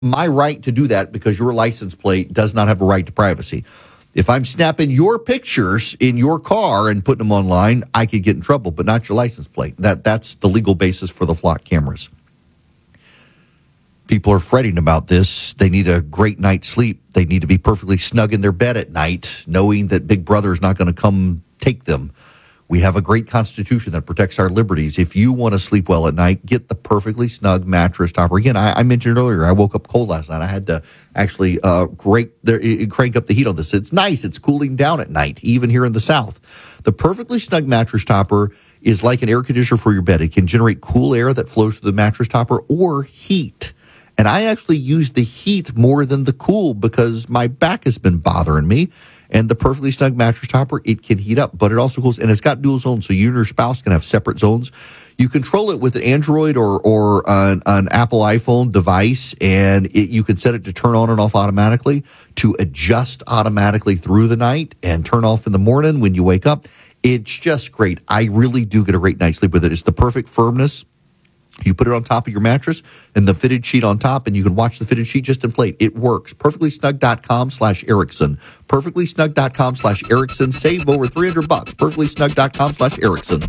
my right to do that because your license plate does not have a right to privacy. If I'm snapping your pictures in your car and putting them online, I could get in trouble, but not your license plate. That's the legal basis for the flock cameras. People are fretting about this. They need a great night's sleep. They need to be perfectly snug in their bed at night, knowing that Big Brother is not going to come take them. We have a great Constitution that protects our liberties. If you want to sleep well at night, get the perfectly snug mattress topper. Again, I mentioned earlier, I woke up cold last night. I had to actually crank up the heat on this. It's nice. It's cooling down at night, even here in the South. The perfectly snug mattress topper is like an air conditioner for your bed. It can generate cool air that flows through the mattress topper or heat. And I actually use the heat more than the cool because my back has been bothering me. And the perfectly snug mattress topper, it can heat up, but it also cools, and it's got dual zones, so you and your spouse can have separate zones. You control it with an Android or an Apple iPhone device, and you can set it to turn on and off automatically, to adjust automatically through the night and turn off in the morning when you wake up. It's just great. I really do get a great night's sleep with it. It's the perfect firmness. You put it on top of your mattress and the fitted sheet on top, and you can watch the fitted sheet just inflate. It works. PerfectlySnug.com/Erickson. PerfectlySnug.com/Erickson. Save over $300. PerfectlySnug.com/Erickson.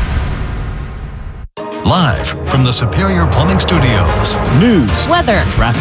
Live from the Superior Plumbing Studios. News, weather, traffic.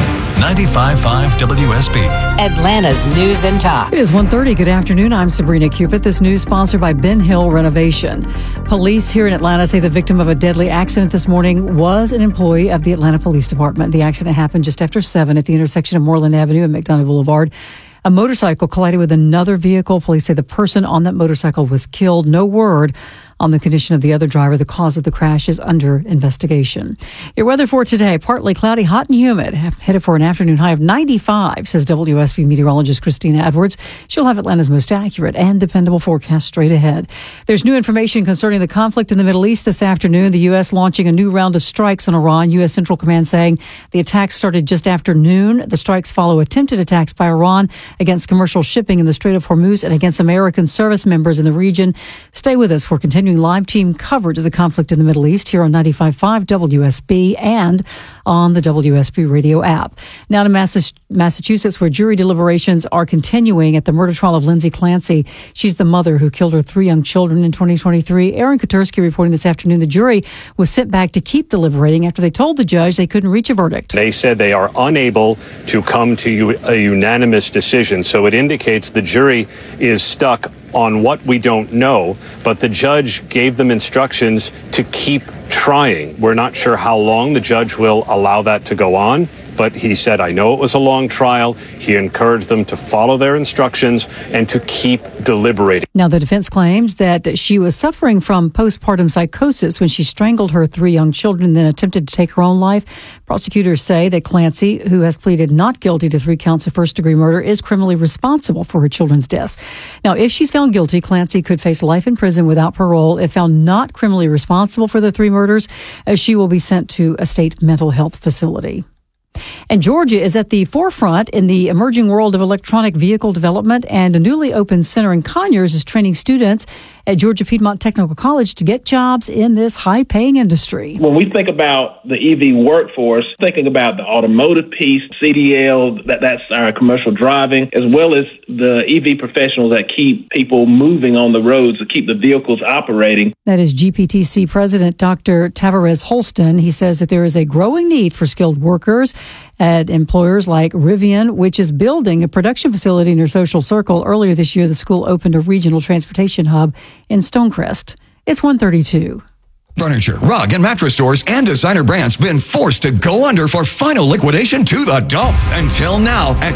95.5 WSB. Atlanta's News and Talk. It is 1:30. Good afternoon. I'm Sabrina Cupid. This news sponsored by Ben Hill Renovation. Police here in Atlanta say the victim of a deadly accident this morning was an employee of the Atlanta Police Department. The accident happened just after 7 at the intersection of Moreland Avenue and McDonough Boulevard. A motorcycle collided with another vehicle. Police say the person on that motorcycle was killed. No word on the condition of the other driver. The cause of the crash is under investigation. Your weather for today, partly cloudy, hot and humid. Headed for an afternoon high of 95, says WSB meteorologist Christina Edwards. She'll have Atlanta's most accurate and dependable forecast straight ahead. There's new information concerning the conflict in the Middle East this afternoon. The U.S. launching a new round of strikes on Iran. U.S. Central Command saying the attacks started just after noon. The strikes follow attempted attacks by Iran against commercial shipping in the Strait of Hormuz and against American service members in the region. Stay with us. We're continuing live team coverage of the conflict in the Middle East here on 95.5 WSB and on the WSB radio app. Now to Massachusetts, where jury deliberations are continuing at the murder trial of Lindsay Clancy. She's the mother who killed her 3 young children in 2023. Aaron Katursky reporting this afternoon the jury was sent back to keep deliberating after they told the judge they couldn't reach a verdict. They said they are unable to come to a unanimous decision, so it indicates the jury is stuck on what we don't know, but the judge gave them instructions to keep trying. We're not sure how long the judge will allow that to go on, but he said, I know it was a long trial. He encouraged them to follow their instructions and to keep deliberating. Now, the defense claims that she was suffering from postpartum psychosis when she strangled her 3 young children and then attempted to take her own life. Prosecutors say that Clancy, who has pleaded not guilty to 3 counts of first-degree murder, is criminally responsible for her children's deaths. Now, if she's found guilty, Clancy could face life in prison without parole. If found not criminally responsible for the 3 murders, she will be sent to a state mental health facility. And Georgia is at the forefront in the emerging world of electronic vehicle development, and a newly opened center in Conyers is training students at Georgia Piedmont Technical College to get jobs in this high-paying industry. When we think about the EV workforce, thinking about the automotive piece, CDL, that's our commercial driving, as well as the EV professionals that keep people moving on the roads, to keep the vehicles operating. That is GPTC President Dr. Tavares Holston. He says that there is a growing need for skilled workers at employers like Rivian, which is building a production facility near Social Circle. Earlier this year, the school opened a regional transportation hub in Stonecrest. It's 1:32. Furniture, rug, and mattress stores and designer brands been forced to go under for final liquidation to the dump. Until now, at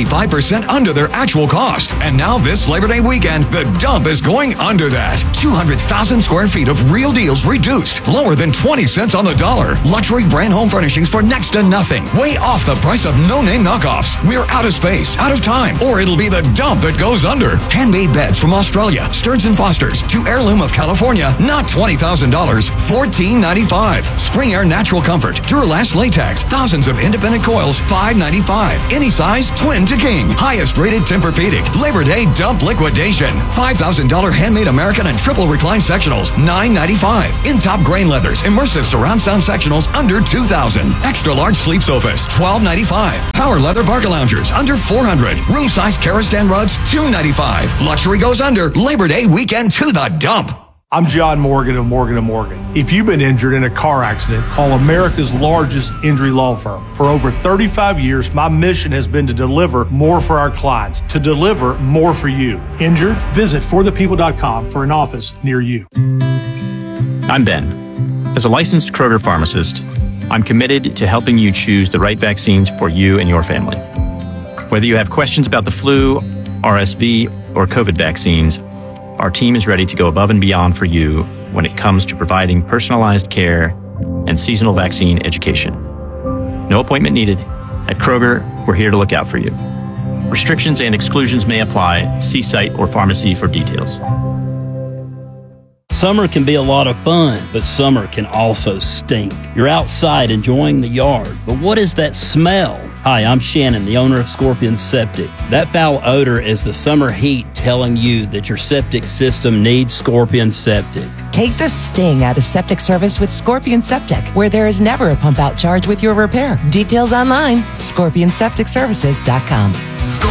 75% under their actual cost. And now this Labor Day weekend, the dump is going under that. 200,000 square feet of real deals reduced, lower than 20 cents on the dollar. Luxury brand home furnishings for next to nothing. Way off the price of no-name knockoffs. We're out of space, out of time, or it'll be the dump that goes under. Handmade beds from Australia, Stearns & Foster's, to Heirloom of California, not $20,000. Coilers, $14.95. Spring Air Natural Comfort, Duralast Latex, thousands of independent coils, $5.95. Any size, twin to king. Highest rated Tempur-Pedic. Labor Day dump liquidation. $5,000 handmade American and triple recline sectionals, $9.95. In top grain leathers, immersive surround sound sectionals under $2,000. Extra large sleep sofas, $12.95. Power leather Barca loungers under $400. Room size Karastan rugs, $2.95. Luxury goes under. Labor Day weekend to the dump. I'm John Morgan of Morgan & Morgan. If you've been injured in a car accident, call America's largest injury law firm. For over 35 years, my mission has been to deliver more for our clients, to deliver more for you. Injured? Visit forthepeople.com for an office near you. I'm Ben. As a licensed Kroger pharmacist, I'm committed to helping you choose the right vaccines for you and your family. Whether you have questions about the flu, RSV, or COVID vaccines, our team is ready to go above and beyond for you when it comes to providing personalized care and seasonal vaccine education. No appointment needed. At Kroger, we're here to look out for you. Restrictions and exclusions may apply. See site or pharmacy for details. Summer can be a lot of fun, but summer can also stink. You're outside enjoying the yard, but what is that smell? Hi, I'm Shannon, the owner of Scorpion Septic. That foul odor is the summer heat telling you that your septic system needs Scorpion Septic. Take the sting out of septic service with Scorpion Septic, where there is never a pump out charge with your repair. Details online, scorpionsepticservices.com.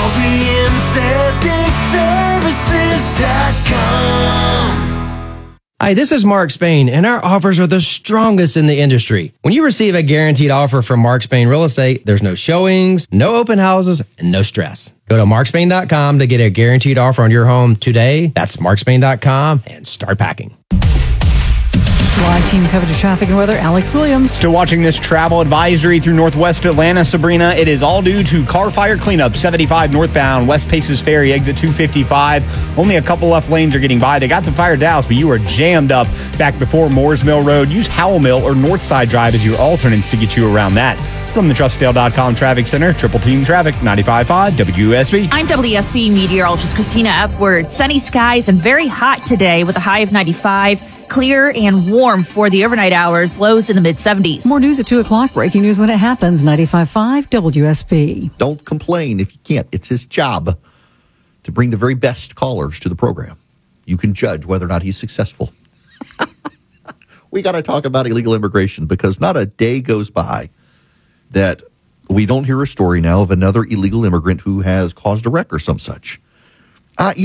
Scorpionsepticservices.com. Hi, this is Mark Spain, and our offers are the strongest in the industry. When you receive a guaranteed offer from Mark Spain Real Estate, there's no showings, no open houses, and no stress. Go to markspain.com to get a guaranteed offer on your home today. That's markspain.com and start packing. Live team coverage of traffic and weather, Alex Williams. Still watching this travel advisory through northwest Atlanta, Sabrina. It is all due to car fire cleanup. 75 northbound, West Paces Ferry, exit 255. Only a couple left lanes are getting by. They got the fire doused, but you are jammed up back before Moores Mill Road. Use Howell Mill or Northside Drive as your alternates to get you around that. From the TrustDale.com Traffic Center, Triple Team Traffic, 95.5 WSB. I'm WSB meteorologist Christina Epworth. Sunny skies and very hot today with a high of 95. Clear and warm for the overnight hours, lows in the mid-70s. More news at 2 o'clock. Breaking news when it happens. 95.5 WSB. Don't complain if you can't. It's his job to bring the very best callers to the program. You can judge whether or not he's successful. We got to talk about illegal immigration because not a day goes by that we don't hear a story now of another illegal immigrant who has caused a wreck or some such. Okay,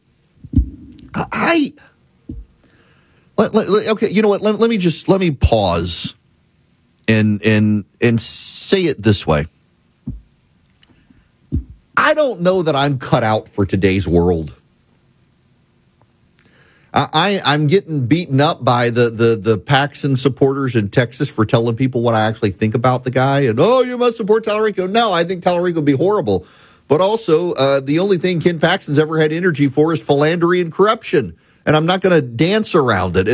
you know what? Let me pause and say it this way. I don't know that I'm cut out for today's world. I'm getting beaten up by the Paxson supporters in Texas for telling people what I actually think about the guy. And, you must support Tallarico. No, I think Tallarico would be horrible. But also, the only thing Ken Paxton's ever had energy for is philandering and corruption. And I'm not going to dance around it.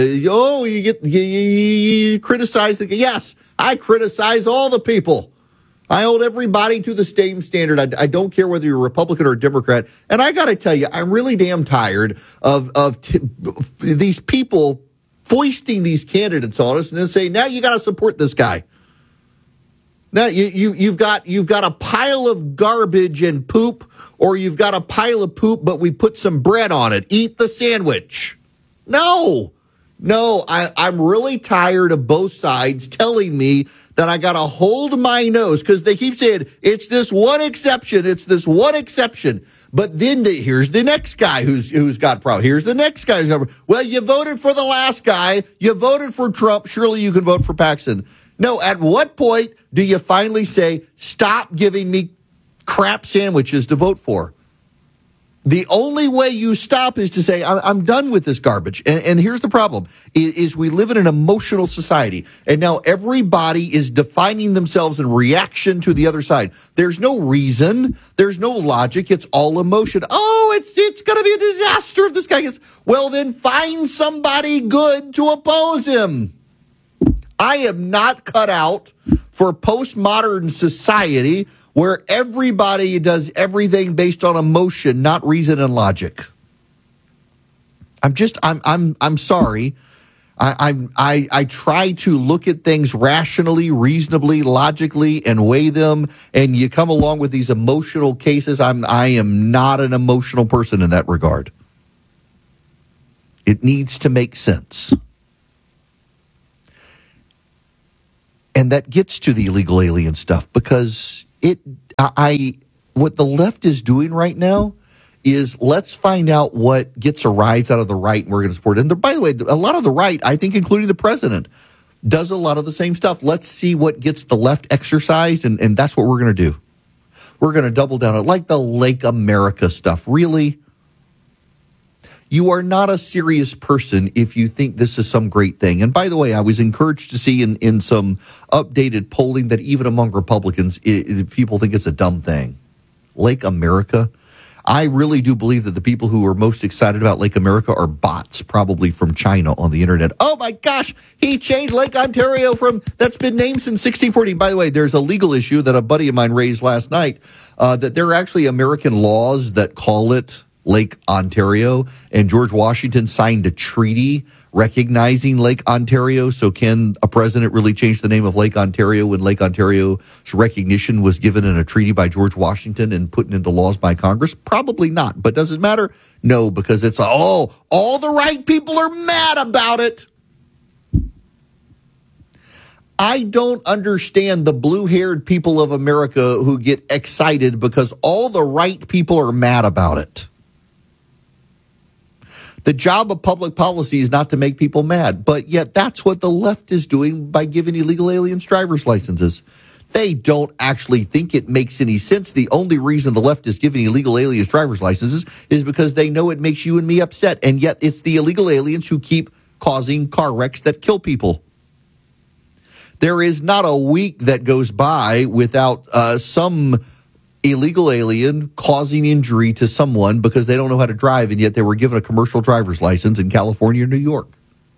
You criticize the. Yes, I criticize all the people. I hold everybody to the same standard. I don't care whether you're a Republican or a Democrat. And I got to tell you, I'm really damn tired of these people foisting these candidates on us and then saying, now you got to support this guy. Now you've got a pile of garbage and poop, or you've got a pile of poop, but we put some bread on it. Eat the sandwich. No, I'm really tired of both sides telling me that I got to hold my nose because they keep saying it's this one exception. It's this one exception. But then here's the next guy who's got a problem. Here's the next guy who's got a problem. Well, you voted for the last guy. You voted for Trump. Surely you can vote for Paxton. No, at what point do you finally say, stop giving me crap sandwiches to vote for? The only way you stop is to say, I'm done with this garbage. And here's the problem, is we live in an emotional society. And now everybody is defining themselves in reaction to the other side. There's no reason. There's no logic. It's all emotion. Oh, it's going to be a disaster if this guy gets... Well, then find somebody good to oppose him. I am not cut out for postmodern society where everybody does everything based on emotion, not reason and logic. I'm sorry. I try to look at things rationally, reasonably, logically, and weigh them. And you come along with these emotional cases. I am not an emotional person in that regard. It needs to make sense. And that gets to the illegal alien stuff because what the left is doing right now is let's find out what gets a rise out of the right and we're going to support it. And by the way, a lot of the right, I think including the president, does a lot of the same stuff. Let's see what gets the left exercised, and that's what we're going to do. We're going to double down on like the Lake America stuff. Really? You are not a serious person if you think this is some great thing. And by the way, I was encouraged to see in some updated polling that even among Republicans, people think it's a dumb thing. Lake America? I really do believe that the people who are most excited about Lake America are bots, probably from China on the internet. Oh my gosh, he changed Lake Ontario that's been named since 1640. By the way, there's a legal issue that a buddy of mine raised last night, that there are actually American laws that call it Lake Ontario, and George Washington signed a treaty recognizing Lake Ontario. So can a president really change the name of Lake Ontario when Lake Ontario's recognition was given in a treaty by George Washington and put into laws by Congress? Probably not. But does it matter? No, because it's, all the right people are mad about it. I don't understand the blue-haired people of America who get excited because all the right people are mad about it. The job of public policy is not to make people mad, but yet that's what the left is doing by giving illegal aliens driver's licenses. They don't actually think it makes any sense. The only reason the left is giving illegal aliens driver's licenses is because they know it makes you and me upset, and yet it's the illegal aliens who keep causing car wrecks that kill people. There is not a week that goes by without some illegal alien causing injury to someone because they don't know how to drive, and yet they were given a commercial driver's license in California or New York.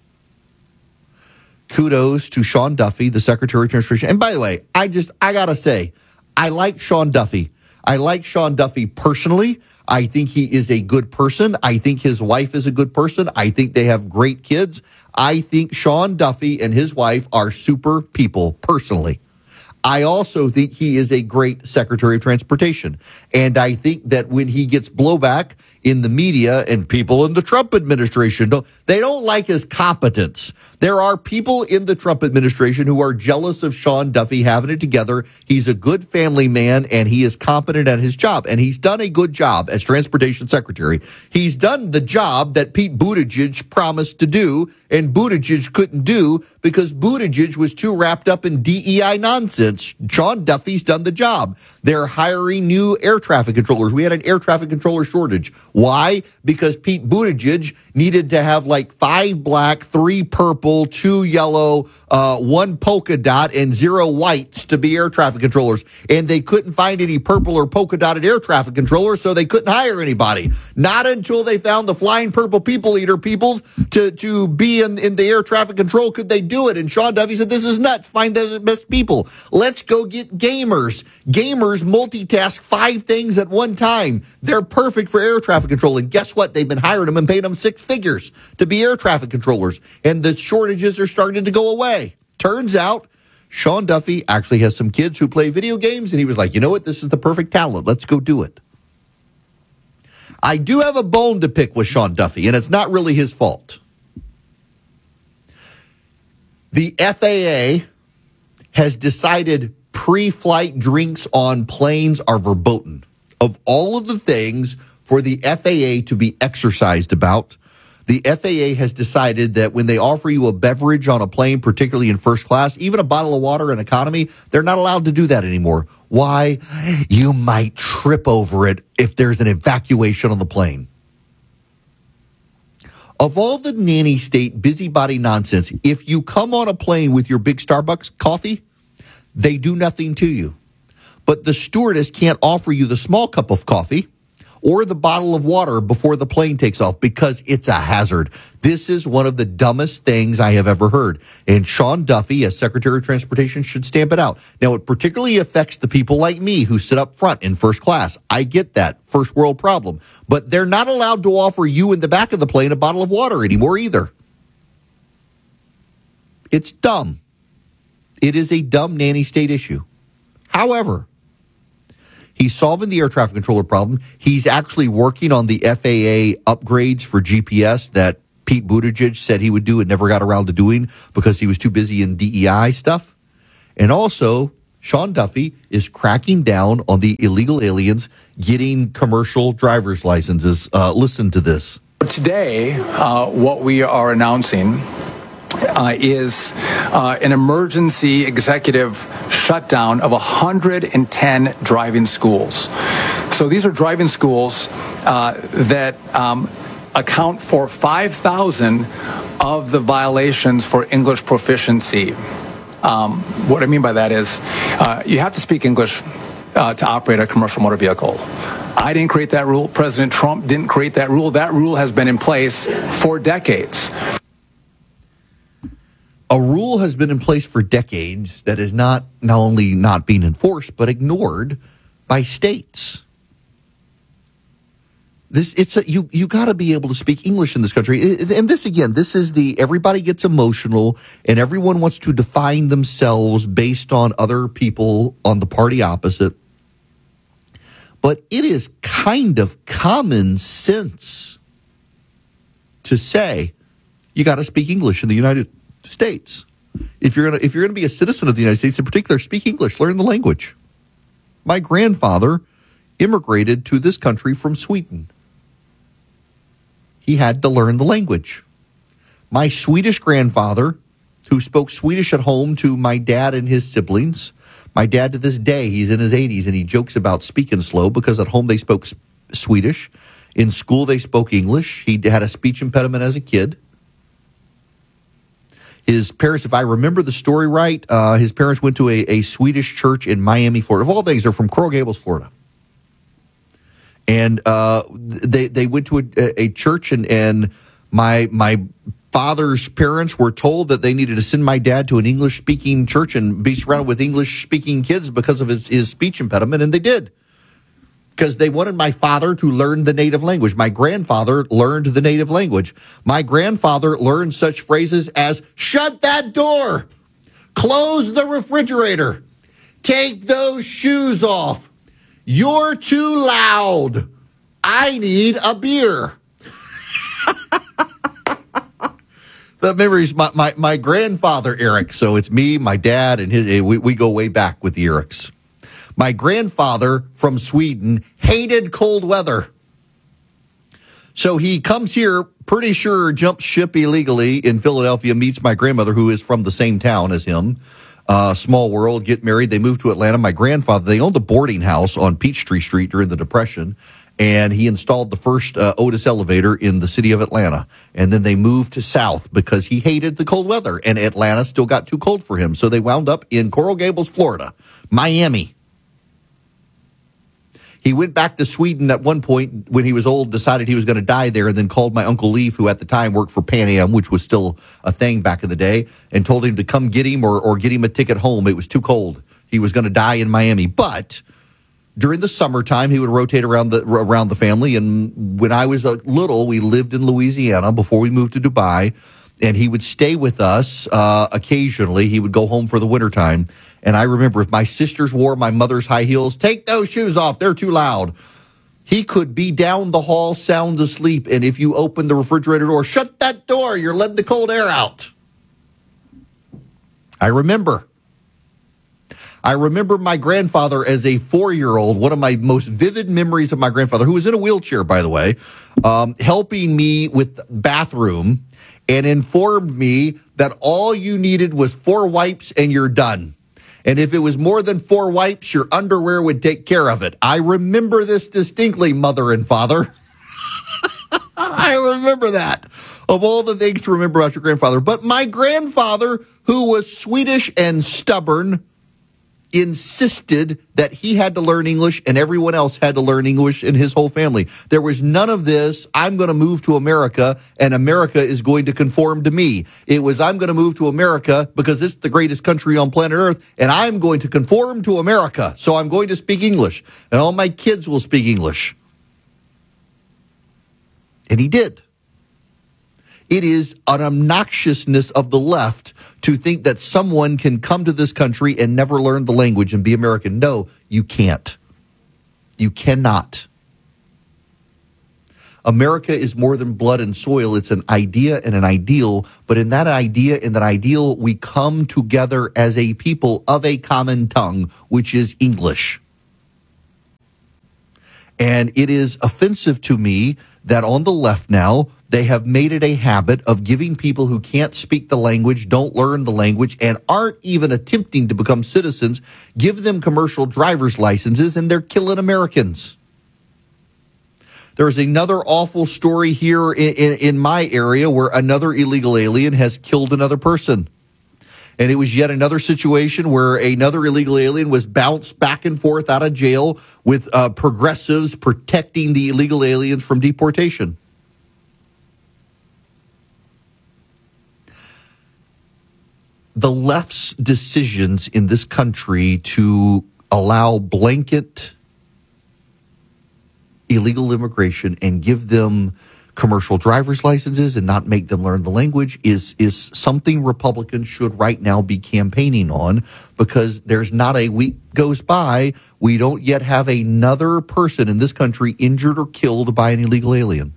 Kudos to Sean Duffy, the Secretary of Transportation. And by the way, I gotta say, I like Sean Duffy. I like Sean Duffy personally. I think he is a good person. I think his wife is a good person. I think they have great kids. I think Sean Duffy and his wife are super people personally. I also think he is a great Secretary of Transportation. And I think that when he gets blowback in the media and people in the Trump administration, they don't like his competence. There are people in the Trump administration who are jealous of Sean Duffy having it together. He's a good family man, and he is competent at his job. And he's done a good job as Transportation Secretary. He's done the job that Pete Buttigieg promised to do, and Buttigieg couldn't do because Buttigieg was too wrapped up in DEI nonsense. Sean Duffy's done the job. They're hiring new air traffic controllers. We had an air traffic controller shortage. Why? Because Pete Buttigieg needed to have like 5 black, 3 purple, 2 yellow, 1 polka dot, and 0 whites to be air traffic controllers. And they couldn't find any purple or polka dotted air traffic controllers, so they couldn't hire anybody. Not until they found the flying purple people eater people to be in the air traffic control could they do it. And Sean Duffy said, this is nuts. Find the best people. Let's go get gamers. Gamers multitask 5 things at one time. They're perfect for air traffic control. And guess what? They've been hiring them and paying them 6 figures to be air traffic controllers. And the shortages are starting to go away. Turns out Sean Duffy actually has some kids who play video games. And he was like, you know what? This is the perfect talent. Let's go do it. I do have a bone to pick with Sean Duffy, and it's not really his fault. The FAA has decided pre-flight drinks on planes are verboten. Of all of the things for the FAA to be exercised about, the FAA has decided that when they offer you a beverage on a plane, particularly in first class, even a bottle of water in economy, they're not allowed to do that anymore. Why? You might trip over it if there's an evacuation on the plane. Of all the nanny state busybody nonsense, if you come on a plane with your big Starbucks coffee, they do nothing to you. But the stewardess can't offer you the small cup of coffee or the bottle of water before the plane takes off because it's a hazard. This is one of the dumbest things I have ever heard. And Sean Duffy, as Secretary of Transportation, should stamp it out. Now, it particularly affects the people like me who sit up front in first class. I get that. First world problem. But they're not allowed to offer you in the back of the plane a bottle of water anymore either. It's dumb. It is a dumb nanny state issue. However, he's solving the air traffic controller problem. He's actually working on the FAA upgrades for GPS that Pete Buttigieg said he would do and never got around to doing because he was too busy in DEI stuff. And also, Sean Duffy is cracking down on the illegal aliens getting commercial driver's licenses. Listen to this. Today, what we are announcing is an emergency executive shutdown of 110 driving schools. So these are driving schools that account for 5,000 of the violations for English proficiency. What I mean by that is you have to speak English to operate a commercial motor vehicle. I didn't create that rule. President Trump didn't create that rule. That rule has been in place for decades. A rule has been in place for decades that is not only not being enforced, but ignored by states. You got to be able to speak English in this country. And this is everybody gets emotional and everyone wants to define themselves based on other people on the party opposite. But it is kind of common sense to say you got to speak English in the United States. If you're gonna be a citizen of the United States, in particular, speak English, learn the language. My grandfather immigrated to this country from Sweden. He had to learn the language. My Swedish grandfather, who spoke Swedish at home to my dad and his siblings, my dad to this day, he's in his 80s, and he jokes about speaking slow because at home they spoke Swedish. In school they spoke English. He had a speech impediment as a kid. His parents, if I remember the story right, his parents went to a Swedish church in Miami, Florida. Of all things, they're from Coral Gables, Florida. And they went to a church, and my father's parents were told that they needed to send my dad to an English-speaking church and be surrounded with English-speaking kids because of his speech impediment, and they did. Because they wanted my father to learn the native language. My grandfather learned the native language. My grandfather learned such phrases as, shut that door, close the refrigerator, take those shoes off, you're too loud, I need a beer. The memories, my grandfather, Eric, so it's me, my dad, and we go way back with the Erics. My grandfather from Sweden hated cold weather. So he comes here, pretty sure jumps ship illegally in Philadelphia, meets my grandmother, who is from the same town as him. Small world, get married. They moved to Atlanta. My grandfather, they owned a boarding house on Peachtree Street during the Depression, and he installed the first Otis elevator in the city of Atlanta. And then they moved to South because he hated the cold weather, and Atlanta still got too cold for him. So they wound up in Coral Gables, Florida, Miami. He went back to Sweden at one point when he was old, decided he was going to die there, and then called my Uncle Leaf, who at the time worked for Pan Am, which was still a thing back in the day, and told him to come get him or get him a ticket home. It was too cold. He was going to die in Miami. But during the summertime, he would rotate around the family. And when I was little, we lived in Louisiana before we moved to Dubai, and he would stay with us occasionally. He would go home for the wintertime. And I remember if my sisters wore my mother's high heels, take those shoes off, they're too loud. He could be down the hall sound asleep, and if you open the refrigerator door, shut that door, you're letting the cold air out. I remember my grandfather as a 4-year-old, one of my most vivid memories of my grandfather, who was in a wheelchair, by the way, helping me with bathroom and informed me that all you needed was 4 wipes and you're done. And if it was more than 4 wipes, your underwear would take care of it. I remember this distinctly, mother and father. I remember that. Of all the things to remember about your grandfather. But my grandfather, who was Swedish and stubborn, insisted that he had to learn English and everyone else had to learn English in his whole family. There was none of this, I'm going to move to America and America is going to conform to me. It was, I'm going to move to America because it's the greatest country on planet Earth and I'm going to conform to America. So I'm going to speak English and all my kids will speak English. And he did. It is an obnoxiousness of the left to think that someone can come to this country and never learn the language and be American. No, you can't. You cannot. America is more than blood and soil. It's an idea and an ideal. But in that idea and that ideal, we come together as a people of a common tongue, which is English. And it is offensive to me that on the left now, they have made it a habit of giving people who can't speak the language, don't learn the language, and aren't even attempting to become citizens, give them commercial driver's licenses, and they're killing Americans. There is another awful story here in my area where another illegal alien has killed another person. And it was yet another situation where another illegal alien was bounced back and forth out of jail with progressives protecting the illegal aliens from deportation. The left's decisions in this country to allow blanket illegal immigration and give them commercial driver's licenses and not make them learn the language is something Republicans should right now be campaigning on, because there's not a week goes by we don't yet have another person in this country injured or killed by an illegal alien.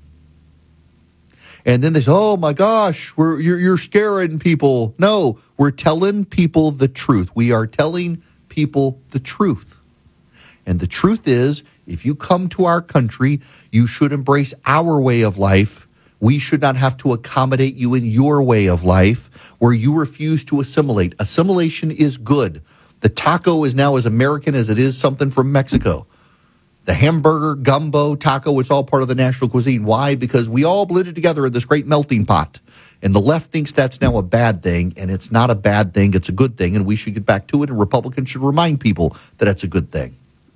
And then they say, oh my gosh, you're scaring people. No, we're telling people the truth. We are telling people the truth. And the truth is, if you come to our country, you should embrace our way of life. We should not have to accommodate you in your way of life where you refuse to assimilate. Assimilation is good. The taco is now as American as it is something from Mexico. The hamburger, gumbo, taco, it's all part of the national cuisine. Why? Because we all blended together in this great melting pot. And the left thinks that's now a bad thing, and it's not a bad thing. It's a good thing, and we should get back to it, and Republicans should remind people that it's a good thing.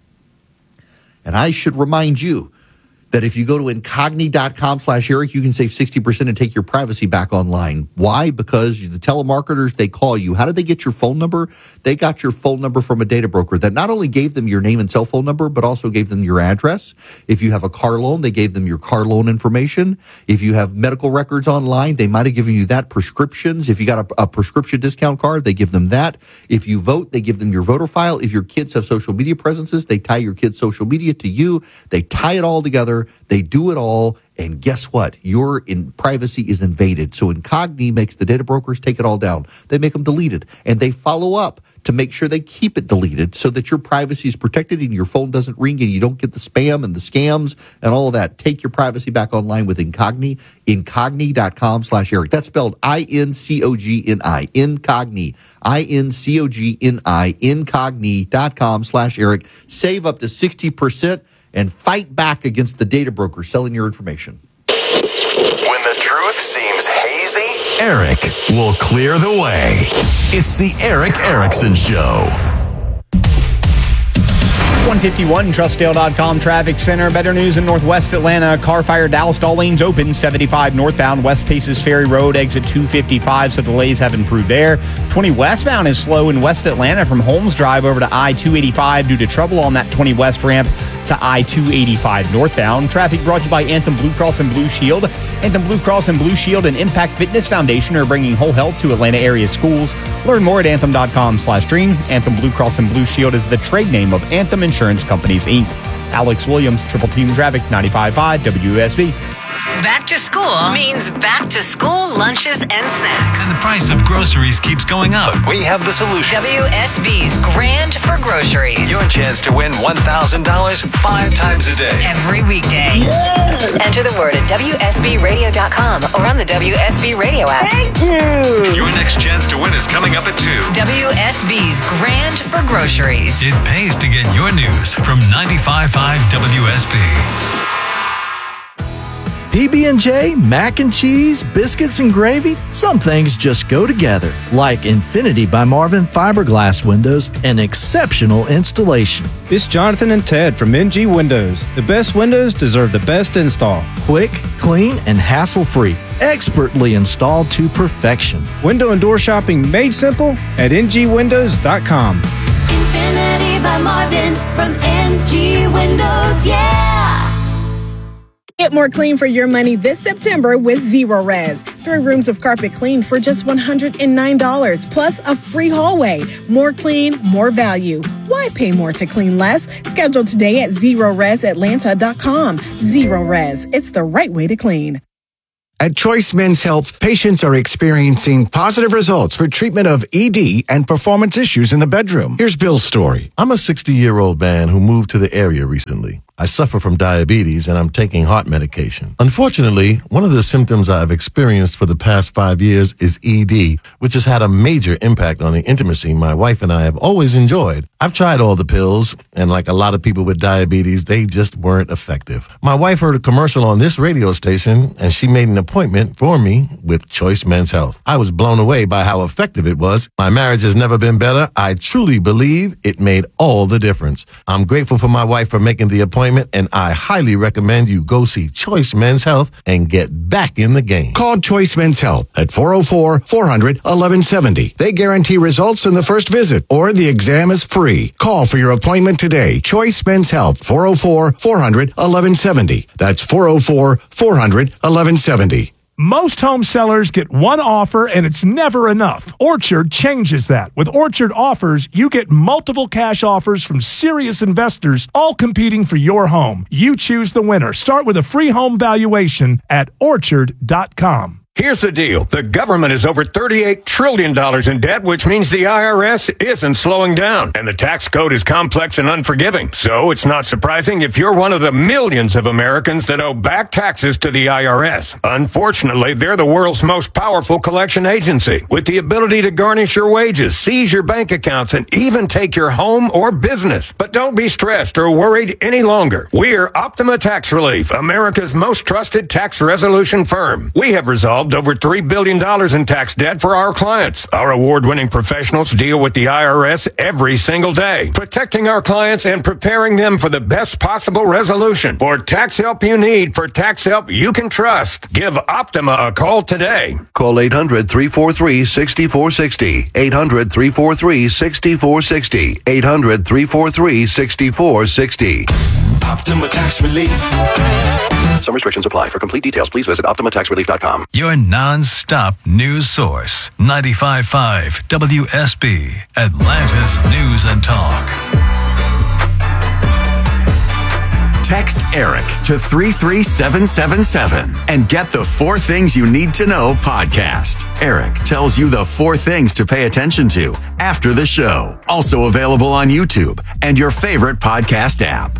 And I should remind you that if you go to incogni.com/Eric, you can save 60% and take your privacy back online. Why? Because the telemarketers, they call you. How did they get your phone number? They got your phone number from a data broker that not only gave them your name and cell phone number, but also gave them your address. If you have a car loan, they gave them your car loan information. If you have medical records online, they might have given you that. Prescriptions. If you got a prescription discount card, they give them that. If you vote, they give them your voter file. If your kids have social media presences, they tie your kids' social media to you. They tie it all together. They do it all, and guess what? Your privacy is invaded. So Incogni makes the data brokers take it all down. They make them delete it, and they follow up to make sure they keep it deleted so that your privacy is protected and your phone doesn't ring and you don't get the spam and the scams and all of that. Take your privacy back online with Incogni. Incogni.com/Eric. That's spelled INCOGNI. Incogni. INCOGNI. Incogni.com/Eric. Save up to 60%. And fight back against the data broker selling your information. When the truth seems hazy, Eric will clear the way. It's the Eric Erickson Show. 151 Trustdale.com traffic center. Better news in Northwest Atlanta. Car fire doused, all lanes open. 75 northbound, West Paces Ferry Road, exit 255. So delays have improved there. 20 westbound is slow in West Atlanta from Holmes Drive over to I-285 due to trouble on that 20 west ramp to I-285 northbound. Traffic brought to you by Anthem Blue Cross and Blue Shield. Anthem Blue Cross and Blue Shield and Impact Fitness Foundation are bringing whole health to Atlanta area schools. Learn more at anthem.com/dream. Anthem Blue Cross and Blue Shield is the trade name of Anthem Insurance Companies, Inc. Alex Williams, Triple Team Traffic, 95.5 WSB. Back to school means back to school lunches and snacks. And the price of groceries keeps going up. We have the solution. WSB's Grand for Groceries. Your chance to win $1,000 5 times a day. Every weekday. Yes! Enter the word at WSBRadio.com or on the WSB Radio app. Thank you. Your next chance to win is coming up at 2. WSB's Grand for Groceries. It pays to get your news from 95.5 WSB. PB&J, mac and cheese, biscuits and gravy, some things just go together, like Infinity by Marvin fiberglass windows and exceptional installation. It's Jonathan and Ted from NG Windows. The best windows deserve the best install. Quick, clean, and hassle-free. Expertly installed to perfection. Window and door shopping made simple at ngwindows.com. Infinity by Marvin from NG Windows, yeah! Get more clean for your money this September with Zero Res. 3 rooms of carpet cleaned for just $109, plus a free hallway. More clean, more value. Why pay more to clean less? Schedule today at ZeroResAtlanta.com. ZeroRes, it's the right way to clean. At Choice Men's Health, patients are experiencing positive results for treatment of ED and performance issues in the bedroom. Here's Bill's story. I'm a 60-year-old man who moved to the area recently. I suffer from diabetes and I'm taking heart medication. Unfortunately, one of the symptoms I've experienced for the past 5 years is ED, which has had a major impact on the intimacy my wife and I have always enjoyed. I've tried all the pills, and like a lot of people with diabetes, they just weren't effective. My wife heard a commercial on this radio station, and she made an appointment for me with Choice Men's Health. I was blown away by how effective it was. My marriage has never been better. I truly believe it made all the difference. I'm grateful for my wife for making the appointment, and I highly recommend you go see Choice Men's Health and get back in the game. Call Choice Men's Health at 404-400-1170. They guarantee results in the first visit, or the exam is free. Call for your appointment today. Choice Men's Health, 404-400-1170. That's 404-400-1170. Most home sellers get one offer and it's never enough. Orchard changes that. With Orchard Offers, you get multiple cash offers from serious investors, all competing for your home. You choose the winner. Start with a free home valuation at Orchard.com. Here's the deal. The government is over $38 trillion in debt, which means the IRS isn't slowing down. And the tax code is complex and unforgiving. So it's not surprising if you're one of the millions of Americans that owe back taxes to the IRS. Unfortunately, they're the world's most powerful collection agency, with the ability to garnish your wages, seize your bank accounts, and even take your home or business. But don't be stressed or worried any longer. We're Optima Tax Relief, America's most trusted tax resolution firm. We have resolved over $3 billion in tax debt for our clients. Our award-winning professionals deal with the IRS every single day, protecting our clients and preparing them for the best possible resolution. For tax help you need, for tax help you can trust, give Optima a call today. Call 800-343-6460. 800-343-6460. 800-343-6460. Optima Tax Relief. Some restrictions apply. For complete details, please visit OptimaTaxRelief.com. Your non-stop news source. 95.5 WSB, Atlanta's News and Talk. Text Eric to 33777 and get the 4 Things You Need to Know podcast. Eric tells you the 4 things to pay attention to after the show. Also available on YouTube and your favorite podcast app.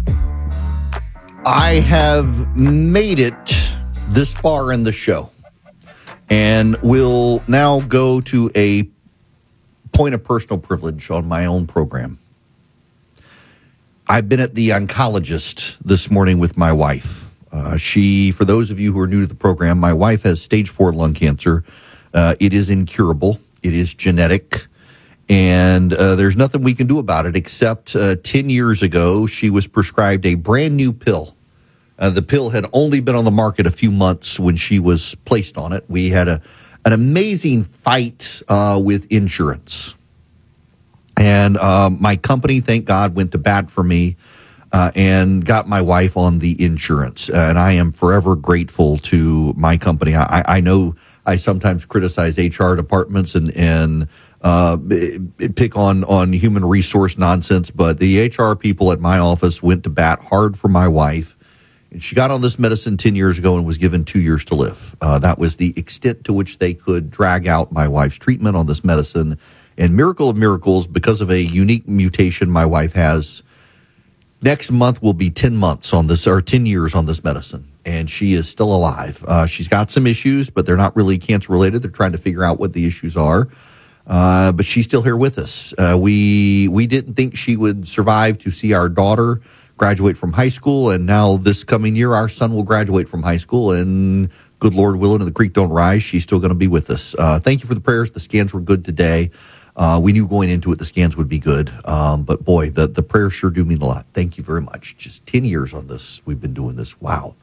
I have made it this far in the show, and will now go to a point of personal privilege on my own program. I've been at the oncologist this morning with my wife. For those of you who are new to the program, my wife has stage 4 lung cancer. It is incurable. It is genetic. And there's nothing we can do about it except 10 years ago, she was prescribed a brand new pill. The pill had only been on the market a few months when she was placed on it. We had an amazing fight with insurance. And my company, thank God, went to bat for me and got my wife on the insurance. And I am forever grateful to my company. I know I sometimes criticize HR departments and pick on human resource nonsense, but the HR people at my office went to bat hard for my wife. And she got on this medicine 10 years ago and was given 2 years to live. That was the extent to which they could drag out my wife's treatment on this medicine. And miracle of miracles, because of a unique mutation my wife has, next month will be 10 months on this, or 10 years on this medicine. And she is still alive. She's got some issues, but they're not really cancer related. They're trying to figure out what the issues are. But she's still here with us. We didn't think she would survive to see our daughter graduate from high school, and now this coming year, our son will graduate from high school, and good Lord willing, and the creek don't rise, she's still going to be with us. Thank you for the prayers. The scans were good today. We knew going into it the scans would be good, but boy, the prayers sure do mean a lot. Thank you very much. Just 10 years on this. We've been doing this. Wow.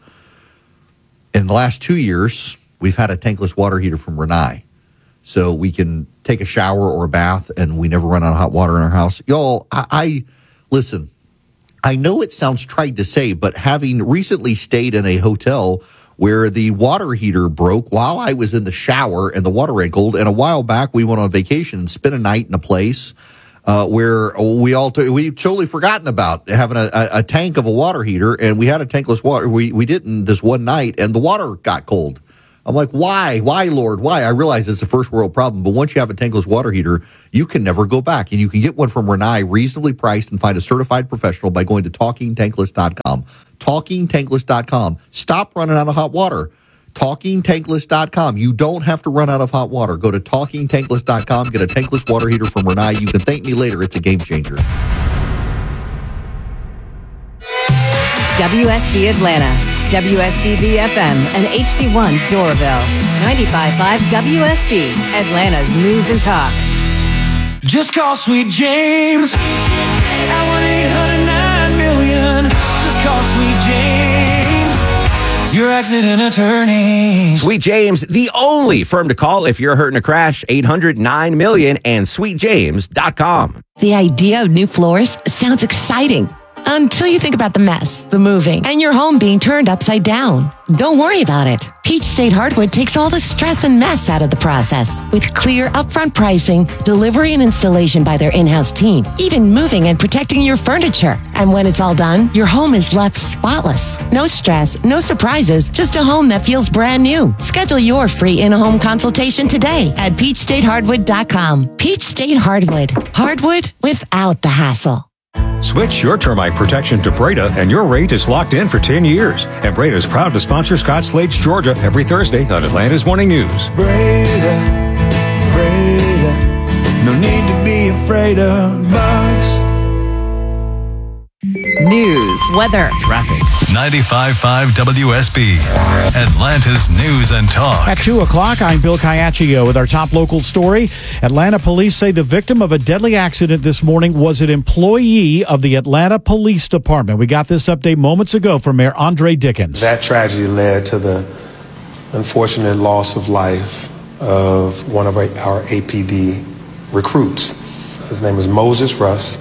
In the last 2 years, we've had a tankless water heater from Renai, so we can take a shower or a bath, and we never run out of hot water in our house. Y'all, I listen, I know it sounds trite to say, but having recently stayed in a hotel where the water heater broke while I was in the shower and the water ran cold. And a while back, we went on vacation and spent a night in a place where we totally forgotten about having a tank of a water heater, and we had a tankless water. We didn't this one night, and the water got cold. I'm like, why, Lord, why? I realize it's a first world problem, but once you have a tankless water heater, you can never go back, and you can get one from Rinnai reasonably priced and find a certified professional by going to TalkingTankless.com. TalkingTankless.com. Stop running out of hot water. TalkingTankless.com. You don't have to run out of hot water. Go to TalkingTankless.com. Get a tankless water heater from Rinnai. You can thank me later. It's a game changer. WSB Atlanta, WSBB FM, and HD1 Doraville. 95.5 WSB, Atlanta's news and talk. Just call Sweet James at 1-800-9-million. Just call Sweet James, your accident attorney. Sweet James, the only firm to call if you're hurt in a crash. 800-9-million and sweetjames.com. The idea of new floors sounds exciting until you think about the mess, the moving, and your home being turned upside down. Don't worry about it. Peach State Hardwood takes all the stress and mess out of the process with clear upfront pricing, delivery and installation by their in-house team, even moving and protecting your furniture. And when it's all done, your home is left spotless. No stress, no surprises, just a home that feels brand new. Schedule your free in-home consultation today at peachstatehardwood.com. Peach State Hardwood. Hardwood without the hassle. Switch your termite protection to Breda, and your rate is locked in for 10 years. And Breda is proud to sponsor Scott Slade's Georgia every Thursday on Atlanta's Morning News. Breda, no need to be afraid of bugs. News, weather, traffic. 95.5 WSB, Atlanta's news and talk. At 2 o'clock, I'm Bill Caiaccio with our top local story. Atlanta police say the victim of a deadly accident this morning was an employee of the Atlanta Police Department. We got this update moments ago from Mayor Andre Dickens. That tragedy led to the unfortunate loss of life of one of our APD recruits. His name is Moses Russ,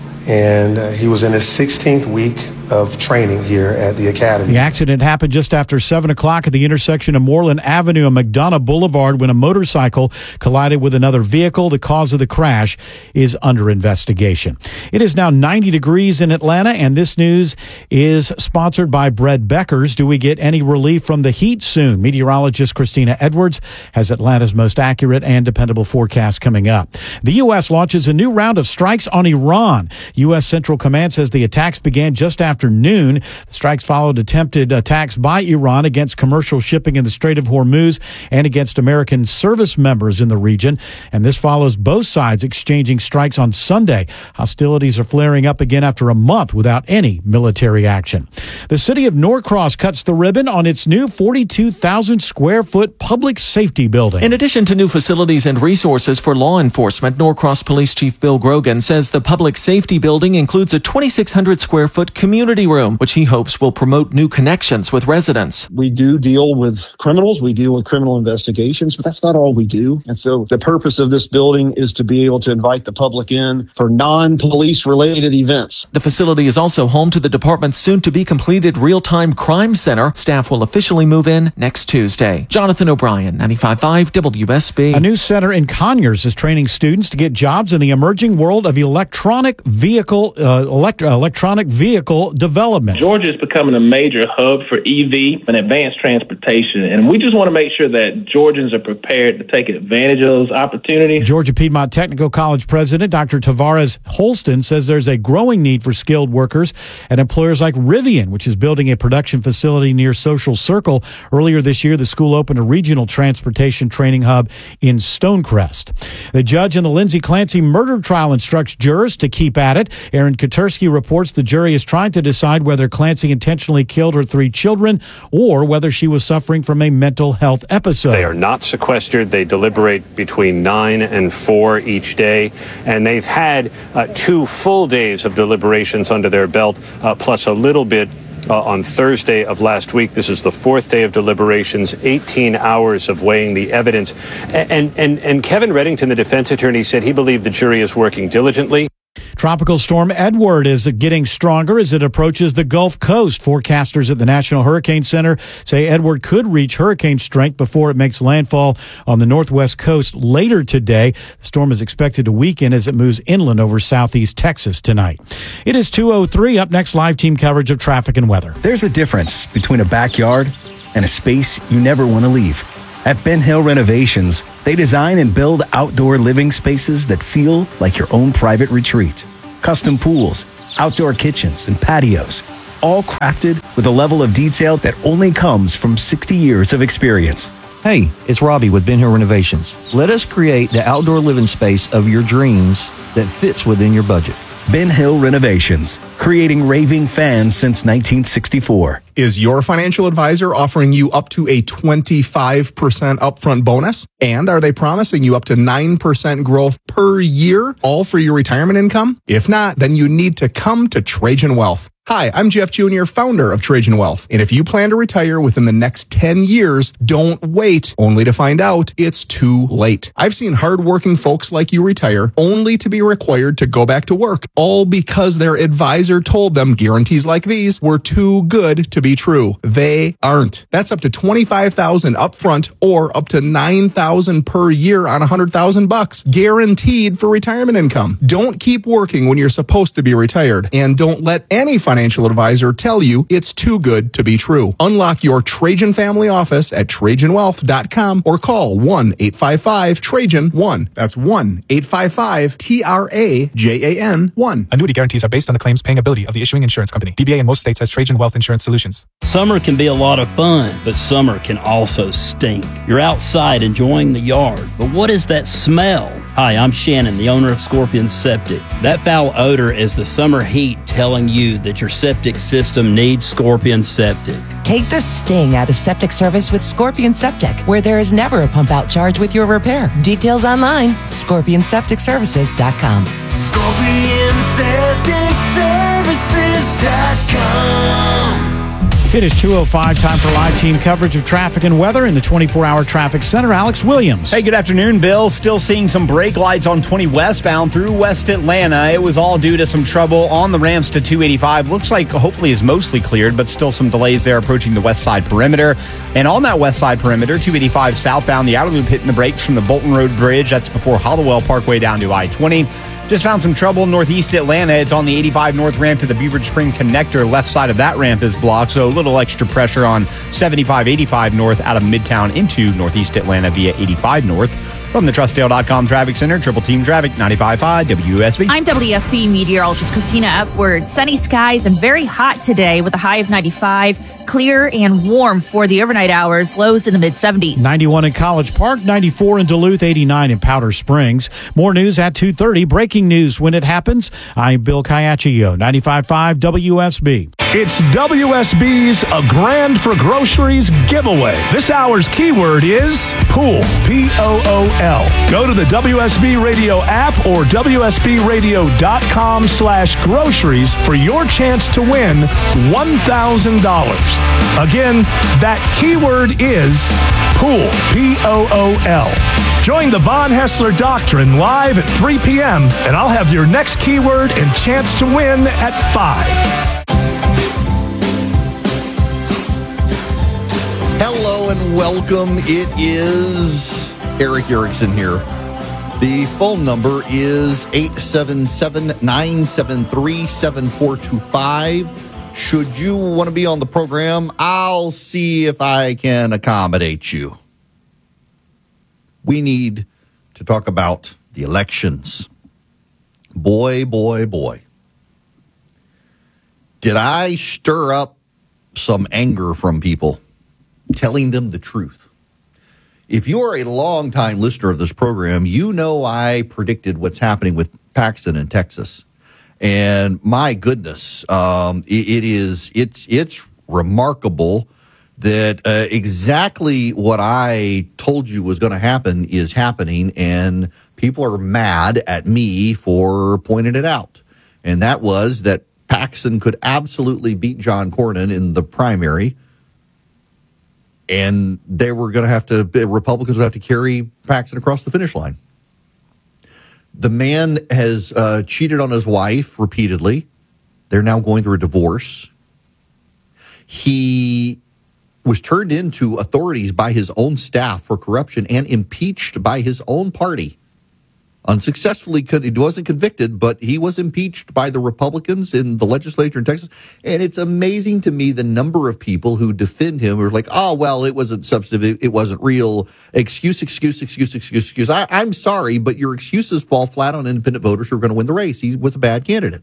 and he was in his 16th week of training here at the academy. The accident happened just after 7 o'clock at the intersection of Moreland Avenue and McDonough Boulevard when a motorcycle collided with another vehicle. The cause of the crash is under investigation. It is now 90 degrees in Atlanta, and this news is sponsored by Bread Beckers. Do we get any relief from the heat soon? Meteorologist Christina Edwards has Atlanta's most accurate and dependable forecast coming up. The U.S. launches a new round of strikes on Iran. U.S. Central Command says the attacks began just after noon. The strikes followed attempted attacks by Iran against commercial shipping in the Strait of Hormuz and against American service members in the region. And this follows both sides exchanging strikes on Sunday. Hostilities are flaring up again after a month without any military action. The city of Norcross cuts the ribbon on its new 42,000 square foot public safety building. In addition to new facilities and resources for law enforcement, Norcross Police Chief Bill Grogan says the public safety building includes a 2,600 square foot community room, which he hopes will promote new connections with residents. We do deal with criminals, we deal with criminal investigations, but that's not all we do. And so the purpose of this building is to be able to invite the public in for non-police related events. The facility is also home to the department's soon-to-be completed real-time crime center. Staff will officially move in next Tuesday. Jonathan O'Brien, 95.5 WSB. A new center in Conyers is training students to get jobs in the emerging world of electronic vehicle development. Georgia is becoming a major hub for EV and advanced transportation, and we just want to make sure that Georgians are prepared to take advantage of those opportunities. Georgia Piedmont Technical College President Dr. Tavares Holston says there's a growing need for skilled workers at employers like Rivian, which is building a production facility near Social Circle. Earlier this year, the school opened a regional transportation training hub in Stonecrest. The judge in the Lindsay Clancy murder trial instructs jurors to keep at it. Aaron Katersky reports the jury is trying to decide whether Clancy intentionally killed her 3 children or whether she was suffering from a mental health episode. They are not sequestered. They deliberate between 9 and 4 each day, and they've had 2 full days of deliberations under their belt, plus a little bit on Thursday of last week. This is the 4th day of deliberations, 18 hours of weighing the evidence. And Kevin Reddington, the defense attorney, said he believed the jury is working diligently. Tropical storm Edward is getting stronger as it approaches the Gulf Coast. Forecasters at the National Hurricane Center say Edward could reach hurricane strength before it makes landfall on the northwest coast later today. The storm is expected to weaken as it moves inland over southeast Texas tonight. It is 2:03. Up next, live team coverage of traffic and weather. There's a difference between a backyard and a space you never want to leave. At Ben Hill Renovations, they design and build outdoor living spaces that feel like your own private retreat. Custom pools, outdoor kitchens, and patios, all crafted with a level of detail that only comes from 60 years of experience. Hey, it's Robbie with Ben Hill Renovations. Let us create the outdoor living space of your dreams that fits within your budget. Ben Hill Renovations, creating raving fans since 1964. Is your financial advisor offering you up to a 25% upfront bonus? And are they promising you up to 9% growth per year, all for your retirement income? If not, then you need to come to Trajan Wealth. Hi, I'm Jeff Jr., founder of Trajan Wealth. And if you plan to retire within the next 10 years, don't wait only to find out it's too late. I've seen hardworking folks like you retire only to be required to go back to work, all because their advisor told them guarantees like these were too good to be true. They aren't. That's up to $25,000 upfront or up to $9,000 per year on $100,000 guaranteed for retirement income. Don't keep working when you're supposed to be retired, and don't let any financial advisor tell you it's too good to be true. Unlock your Trajan family office at TrajanWealth.com or call 1-855-TRAJAN-1. That's 1-855-TRAJAN-1. Annuity guarantees are based on the claims paying ability of the issuing insurance company. DBA in most states has Trajan Wealth Insurance Solutions. Summer can be a lot of fun, but summer can also stink. You're outside enjoying the yard, but what is that smell? Hi, I'm Shannon, the owner of Scorpion Septic. That foul odor is the summer heat telling you that your septic system needs Scorpion Septic. Take the sting out of septic service with Scorpion Septic, where there is never a pump out charge with your repair. Details online, scorpionsepticservices.com. ScorpionSepticServices.com. It is 2:05, time for live team coverage of traffic and weather in the 24-hour traffic center. Alex Williams. Hey, good afternoon, Bill. Still seeing some brake lights on 20 westbound through West Atlanta. It was all due to some trouble on the ramps to 285. Looks like hopefully is mostly cleared, but still some delays there approaching the west side perimeter. And on that west side perimeter, 285 southbound, the outer loop hitting the brakes from the Bolton Road Bridge. That's before Hollowell Parkway down to I-20. Just found some trouble in northeast Atlanta. It's on the 85 north ramp to the Beaver Spring connector. Left side of that ramp is blocked, so a little extra pressure on 75-85 north out of Midtown into northeast Atlanta via 85 north. From the TrustDale.com Traffic Center, Triple Team Traffic, 95.5 WSB. I'm WSB meteorologist Christina Upward. Sunny skies and very hot today with a high of 95. Clear and warm for the overnight hours. Lows in the mid-70s. 91 in College Park, 94 in Duluth, 89 in Powder Springs. More news at 2:30. Breaking news when it happens. I'm Bill Caiaccio, 95.5 WSB. It's WSB's A Grand for Groceries giveaway. This hour's keyword is pool, P-O-O-L. Go to the WSB Radio app or WSBRadio.com/groceries for your chance to win $1,000. Again, that keyword is pool, P-O-O-L. Join the Von Hessler Doctrine live at 3 p.m. and I'll have your next keyword and chance to win at 5. Hello and welcome. It is Eric Erickson here. The phone number is 877-973-7425. Should you want to be on the program, I'll see if I can accommodate you. We need to talk about the elections. Boy, boy, boy. Did I stir up some anger from people? Telling them the truth. If you are a longtime listener of this program, you know I predicted what's happening with Paxton in Texas. And my goodness, it's remarkable that exactly what I told you was going to happen is happening, and people are mad at me for pointing it out. And that was that Paxton could absolutely beat John Cornyn in the primary, and they were going to have to, Republicans would have to carry Paxton across the finish line. The man has cheated on his wife repeatedly. They're now going through a divorce. He was turned into authorities by his own staff for corruption and impeached by his own party. Unsuccessfully, he wasn't convicted, but he was impeached by the Republicans in the legislature in Texas. And it's amazing to me the number of people who defend him are like, oh, well, it wasn't substantive, it wasn't real. Excuse. I'm sorry, but your excuses fall flat on independent voters who are going to win the race. He was a bad candidate.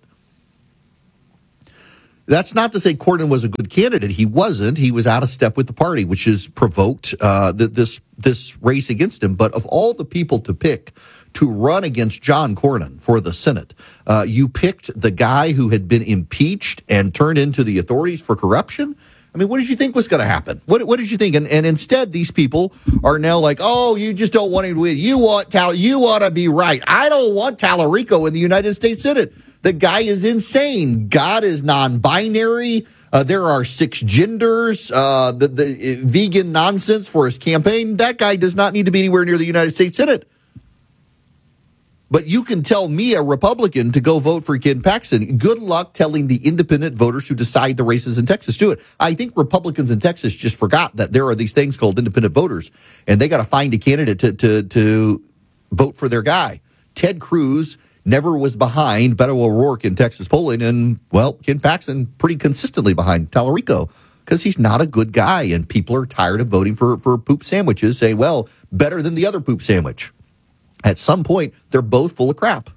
That's not to say Cornyn was a good candidate. He wasn't. He was out of step with the party, which has provoked this race against him. But of all the people to pick to run against John Cornyn for the Senate, you picked the guy who had been impeached and turned into the authorities for corruption. I mean, what did you think was going to happen? What did you think? And instead, these people are now like, oh, you just don't want him to win. You ought to be right. I don't want Tallarico in the United States Senate. The guy is insane. God is non-binary. There are 6 genders. The vegan nonsense for his campaign. That guy does not need to be anywhere near the United States Senate. But you can tell me, a Republican, to go vote for Ken Paxton. Good luck telling the independent voters who decide the races in Texas to do it. I think Republicans in Texas just forgot that there are these things called independent voters, and they got to find a candidate to vote for their guy. Ted Cruz never was behind Beto O'Rourke in Texas polling, and, well, Ken Paxton pretty consistently behind Tallarico because he's not a good guy, and people are tired of voting for poop sandwiches, saying, well, better than the other poop sandwich. At some point, they're both full of crap.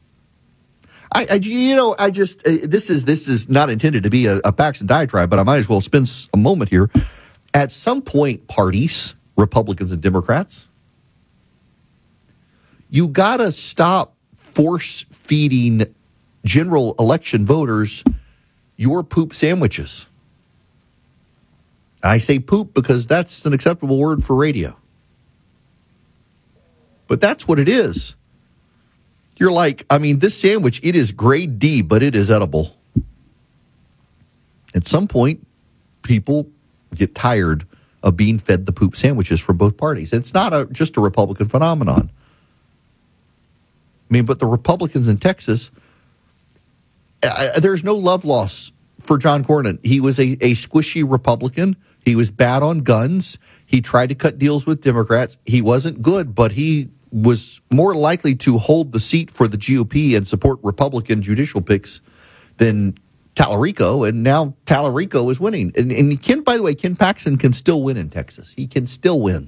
This is not intended to be a Paxton diatribe, but I might as well spend a moment here. At some point, parties, Republicans and Democrats, you got to stop force-feeding general election voters your poop sandwiches. I say poop because that's an acceptable word for radio. But that's what it is. You're like, I mean, this sandwich, it is grade D, but it is edible. At some point, people get tired of being fed the poop sandwiches from both parties. It's not just a Republican phenomenon. I mean, but the Republicans in Texas, there's no love loss for John Cornyn. He was a squishy Republican. He was bad on guns. He tried to cut deals with Democrats. He wasn't good, but he was more likely to hold the seat for the GOP and support Republican judicial picks than Tallarico, and now Tallarico is winning. And Ken, by the way, Ken Paxton can still win in Texas. He can still win.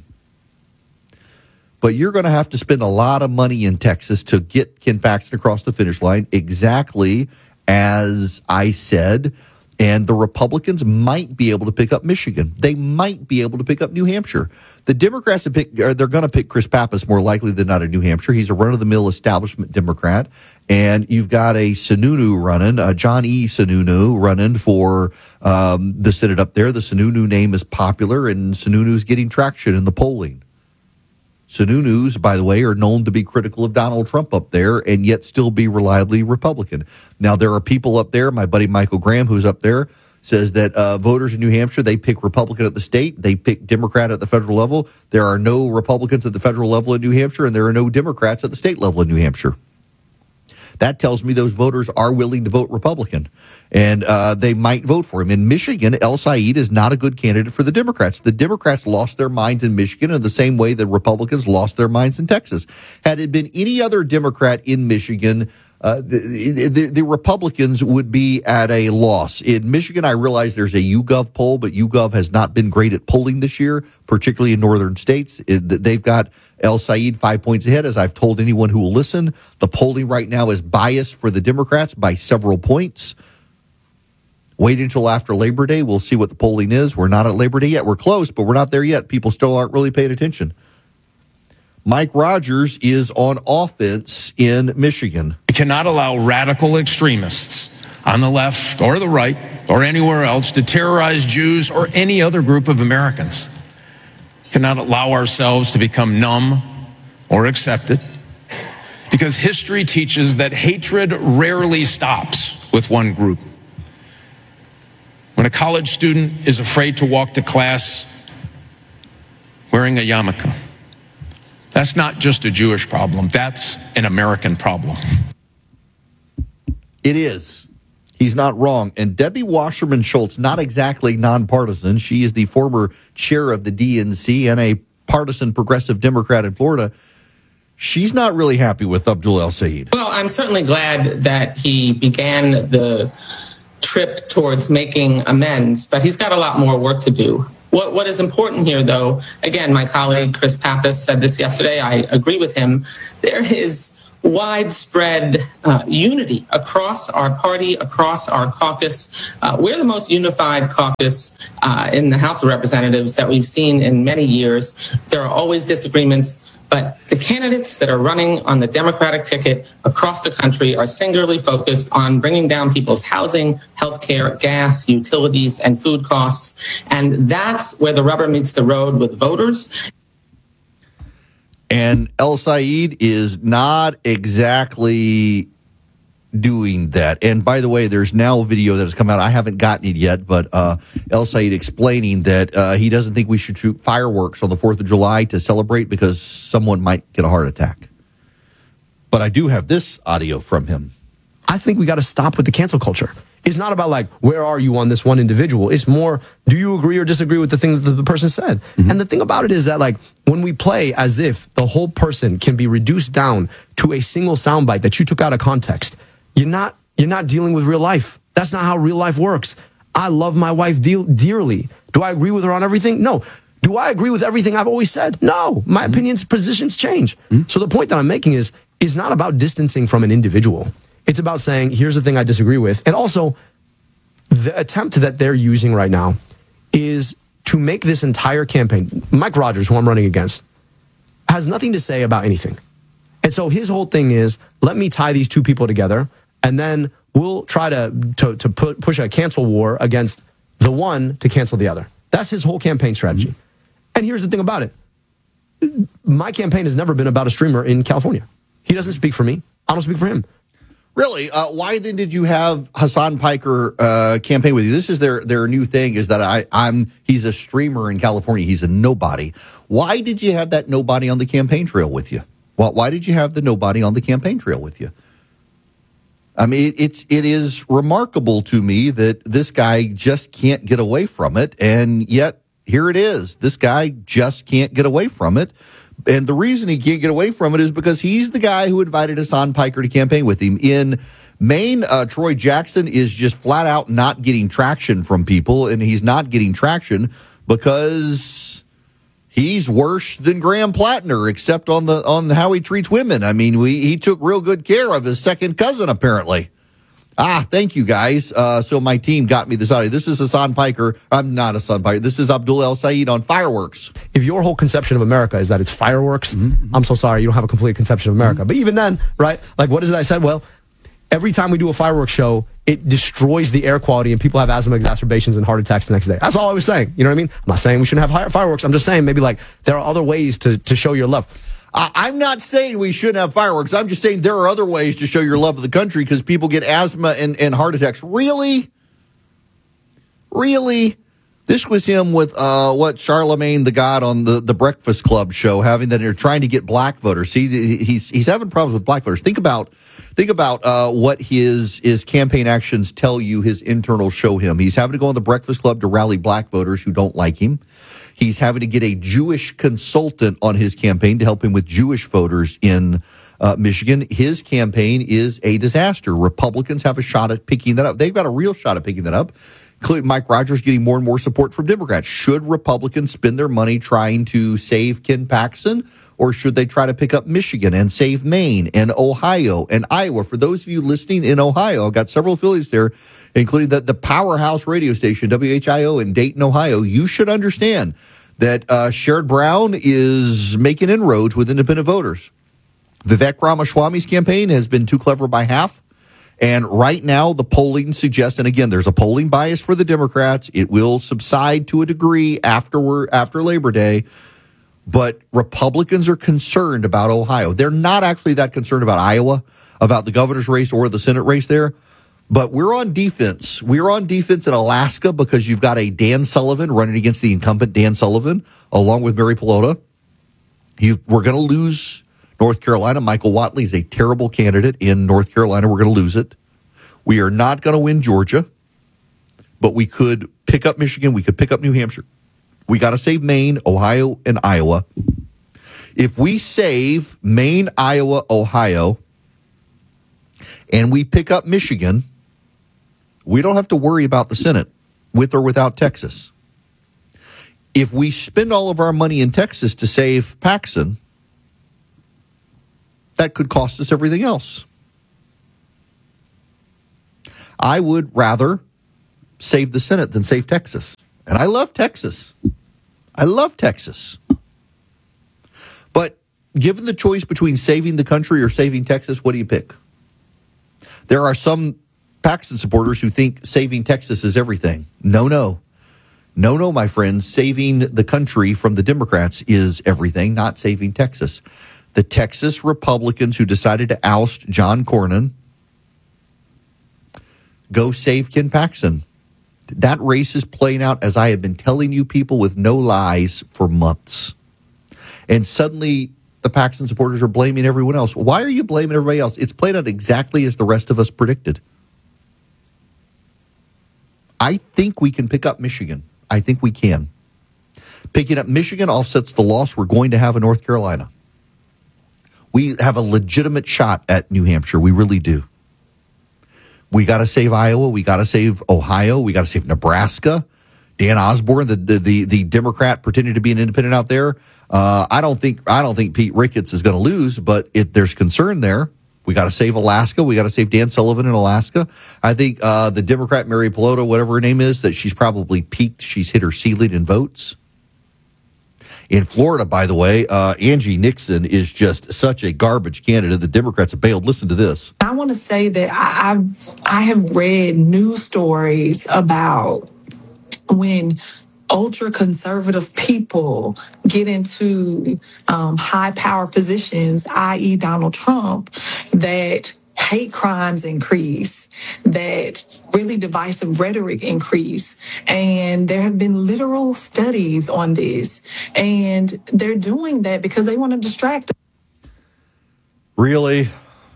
But you're going to have to spend a lot of money in Texas to get Ken Paxton across the finish line, exactly as I said. And the Republicans might be able to pick up Michigan. They might be able to pick up New Hampshire. The Democrats they're going to pick Chris Pappas more likely than not in New Hampshire. He's a run-of-the-mill establishment Democrat. And you've got a Sununu running, John E. Sununu running for the Senate up there. The Sununu name is popular, and Sununu's getting traction in the polling. Sununus, by the way, are known to be critical of Donald Trump up there and yet still be reliably Republican. Now, there are people up there, my buddy Michael Graham, who's up there, says that voters in New Hampshire, they pick Republican at the state, they pick Democrat at the federal level. There are no Republicans at the federal level in New Hampshire, and there are no Democrats at the state level in New Hampshire. That tells me those voters are willing to vote Republican, and they might vote for him. In Michigan, El Said is not a good candidate for the Democrats. The Democrats lost their minds in Michigan in the same way the Republicans lost their minds in Texas. Had it been any other Democrat in Michigan, the Republicans would be at a loss. In Michigan, I realize there's a YouGov poll, but YouGov has not been great at polling this year, particularly in northern states. They've got El Said 5 points ahead. As I've told anyone who will listen, the polling right now is biased for the Democrats by several points. Wait until after Labor Day. We'll see what the polling is. We're not at Labor Day yet. We're close, but we're not there yet. People still aren't really paying attention. Mike Rogers is on offense in Michigan. We cannot allow radical extremists on the left or the right or anywhere else to terrorize Jews or any other group of Americans. We cannot allow ourselves to become numb or accept it, because history teaches that hatred rarely stops with one group. When a college student is afraid to walk to class wearing a yarmulke, That's not just a Jewish problem. That's an American problem. It is. He's not wrong. And Debbie Wasserman Schultz, not exactly nonpartisan. She is the former chair of the DNC and a partisan progressive Democrat in Florida. She's not really happy with Abdul El-Sayed. Well, I'm certainly glad that he began the trip towards making amends, but he's got a lot more work to do. What is important here, though, again, my colleague Chris Pappas said this yesterday. I agree with him. There is widespread unity across our party, across our caucus. We're the most unified caucus in the House of Representatives that we've seen in many years. There are always disagreements, but the candidates that are running on the Democratic ticket across the country are singularly focused on bringing down people's housing, healthcare, gas, utilities, and food costs. And that's where the rubber meets the road with voters. And El-Sayed is not exactly doing that. And by the way, there's now a video that has come out. I haven't gotten it yet, but El-Sayed explaining that he doesn't think we should shoot fireworks on the 4th of July to celebrate because someone might get a heart attack. But I do have this audio from him. I think we got to stop with the cancel culture. It's not about like, where are you on this one individual? It's more, do you agree or disagree with the thing that the person said? Mm-hmm. And the thing about it is that like, when we play as if the whole person can be reduced down to a single soundbite that you took out of context, you're not dealing with real life. That's not how real life works. I love my wife dearly. Do I agree with her on everything? No. Do I agree with everything I've always said? No. My opinions, positions change. So the point that I'm making is not about distancing from an individual. It's about saying, here's the thing I disagree with. And also, the attempt that they're using right now is to make this entire campaign, Mike Rogers, who I'm running against, has nothing to say about anything. And so his whole thing is, let me tie these two people together, and then we'll try to push a cancel war against the one to cancel the other. That's his whole campaign strategy. And here's the thing about it. My campaign has never been about a streamer in California. He doesn't speak for me. I don't speak for him. Really? Why then did you have Hassan Piker campaign with you? This is their new thing, is that he's a streamer in California. He's a nobody. Why did you have that nobody on the campaign trail with you? Why did you have the nobody on the campaign trail with you? I mean, it is remarkable to me that this guy just can't get away from it, and yet here it is. This guy just can't get away from it. And the reason he can't get away from it is because he's the guy who invited Hassan Piker to campaign with him. In Maine, Troy Jackson is just flat out not getting traction from people, and he's not getting traction because he's worse than Graham Plattner, except on how he treats women. I mean, he took real good care of his second cousin, apparently. Thank you, guys. So my team got me this audio. This is Hassan Piker. I'm not Hassan Piker. This is Abdul El-Sayed on fireworks. If your whole conception of America is that it's fireworks, I'm so sorry, you don't have a complete conception of America. But even then, right, like what is it I said? Well, every time we do a fireworks show, it destroys the air quality and people have asthma exacerbations and heart attacks the next day. That's all I was saying. You know what I mean? I'm not saying we shouldn't have fireworks. I'm just saying maybe like there are other ways to show your love. I'm not saying we shouldn't have fireworks. I'm just saying there are other ways to show your love of the country because people get asthma and heart attacks. Really? Really? This was him with Charlemagne the God on the Breakfast Club show, having that they're trying to get black voters. See, he's having problems with black voters. Think about what his campaign actions tell you his internals show him. He's having to go on the Breakfast Club to rally black voters who don't like him. He's having to get a Jewish consultant on his campaign to help him with Jewish voters in Michigan. His campaign is a disaster. Republicans have a shot at picking that up. They've got a real shot at picking that up. Mike Rogers getting more and more support from Democrats. Should Republicans spend their money trying to save Ken Paxton, or should they try to pick up Michigan and save Maine and Ohio and Iowa? For those of you listening in Ohio, I've got several affiliates there, including the powerhouse radio station, WHIO in Dayton, Ohio. You should understand that Sherrod Brown is making inroads with independent voters. Vivek Ramaswamy's campaign has been too clever by half. And right now, the polling suggests, and again, there's a polling bias for the Democrats. It will subside to a degree after Labor Day. But Republicans are concerned about Ohio. They're not actually that concerned about Iowa, about the governor's race or the Senate race there. But we're on defense. We're on defense in Alaska because you've got a Dan Sullivan running against the incumbent Dan Sullivan, along with Mary Pelota. We're going to lose North Carolina. Michael Whatley is a terrible candidate in North Carolina. We're going to lose it. We are not going to win Georgia, but we could pick up Michigan. We could pick up New Hampshire. We got to save Maine, Ohio, and Iowa. If we save Maine, Iowa, Ohio, and we pick up Michigan, we don't have to worry about the Senate, with or without Texas. If we spend all of our money in Texas to save Paxson, that could cost us everything else. I would rather save the Senate than save Texas. And I love Texas. I love Texas. But given the choice between saving the country or saving Texas, what do you pick? There are some Paxton supporters who think saving Texas is everything. No, my friends. Saving the country from the Democrats is everything, not saving Texas. The Texas Republicans who decided to oust John Cornyn, go save Ken Paxton. That race is playing out, as I have been telling you people with no lies for months. And suddenly the Paxton supporters are blaming everyone else. Why are you blaming everybody else? It's played out exactly as the rest of us predicted. I think we can pick up Michigan. I think we can. Picking up Michigan offsets the loss we're going to have in North Carolina. We have a legitimate shot at New Hampshire. We really do. We got to save Iowa. We got to save Ohio. We got to save Nebraska. Dan Osborne, the Democrat pretending to be an independent out there. I don't think Pete Ricketts is going to lose, but there's concern there. We got to save Alaska. We got to save Dan Sullivan in Alaska. I think the Democrat Mary Pelota, whatever her name is, that she's probably peaked. She's hit her ceiling in votes. In Florida, by the way, Angie Nixon is just such a garbage candidate. The Democrats have bailed. Listen to this. I want to say that I have read news stories about when ultra-conservative people get into high power positions, i.e. Donald Trump, that hate crimes increase, that really divisive rhetoric increase. And there have been literal studies on this. And they're doing that because they want to distract us. Really?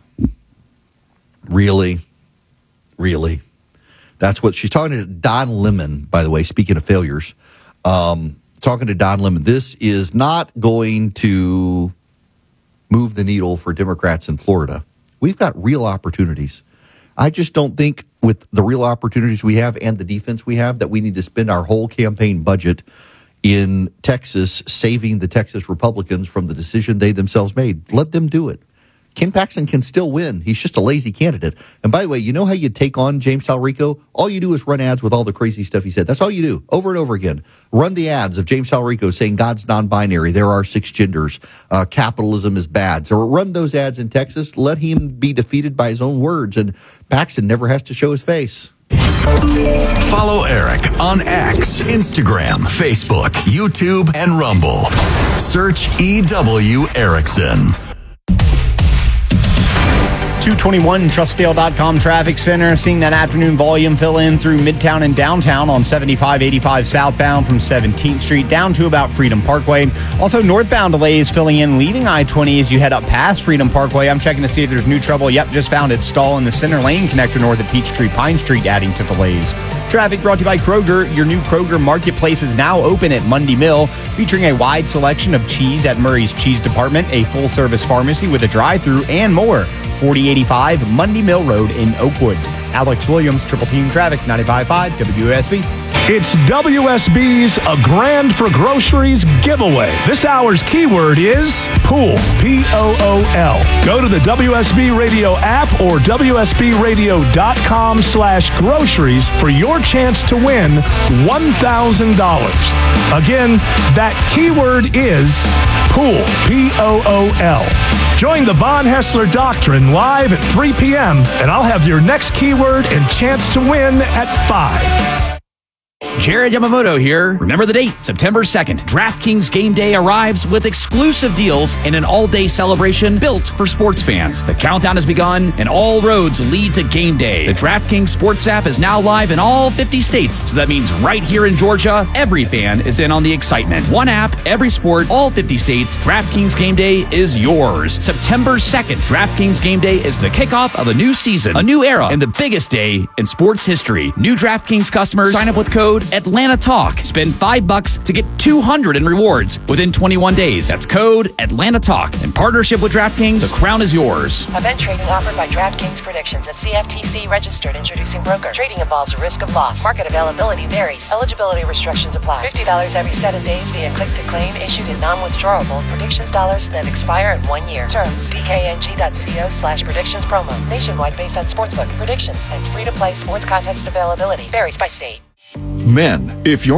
That's what she's talking to Don Lemon, by the way, speaking of failures. Talking to Don Lemon. This is not going to move the needle for Democrats in Florida. We've got real opportunities. I just don't think with the real opportunities we have and the defense we have that we need to spend our whole campaign budget in Texas saving the Texas Republicans from the decision they themselves made. Let them do it. Ken Paxton can still win. He's just a lazy candidate. And by the way, you know how you take on James Talarico? All you do is run ads with all the crazy stuff he said. That's all you do, over and over again. Run the ads of James Talarico saying God's non-binary, there are 6 genders, capitalism is bad. So run those ads in Texas. Let him be defeated by his own words, and Paxton never has to show his face. Follow Eric on X, Instagram, Facebook, YouTube, and Rumble. Search EW Erickson. 221 Trustdale.com traffic center. Seeing that afternoon volume fill in through Midtown and downtown on 75-85 southbound from 17th Street down to about Freedom Parkway. Also, northbound delays filling in leaving I-20 as you head up past Freedom Parkway. I'm checking to see if there's new trouble. Yep, just found it. Stall in the center lane connector north of Peachtree Pine Street, adding to delays. Traffic brought to you by Kroger. Your new Kroger Marketplace is now open at Mundy Mill, featuring a wide selection of cheese at Murray's Cheese Department, a full-service pharmacy with a drive-thru, and more. 4085 Mundy Mill Road in Oakwood. Alex Williams, Triple Team Traffic, 95.5 WSB. It's WSB's A Grand for Groceries giveaway. This hour's keyword is pool, P-O-O-L. Go to the WSB Radio app or WSBRadio.com/groceries for your chance to win $1,000. Again, that keyword is pool, P-O-O-L. Join the Von Hessler Doctrine live at 3 p.m. and I'll have your next keyword and chance to win at 5. Jared Yamamoto here. Remember the date, September 2nd. DraftKings Game Day arrives with exclusive deals and an all-day celebration built for sports fans. The countdown has begun and all roads lead to Game Day. The DraftKings Sports app is now live in all 50 states, so that means right here in Georgia, every fan is in on the excitement. One app, every sport, all 50 states. DraftKings Game Day is yours. September 2nd, DraftKings Game Day is the kickoff of a new season, a new era, and the biggest day in sports history. New DraftKings customers sign up with code Atlanta Talk. Spend $5 to get $200 in rewards within 21 days. That's code Atlanta Talk. In partnership with DraftKings, the crown is yours. Event trading offered by DraftKings Predictions, a CFTC registered introducing broker. Trading involves risk of loss. Market availability varies. Eligibility restrictions apply. $50 every 7 days via click to claim, issued in non-withdrawable predictions dollars that expire in 1 year. Terms dkng.co/predictions promo. Nationwide based on sportsbook predictions and free to play sports contest availability varies by state. Men, if you're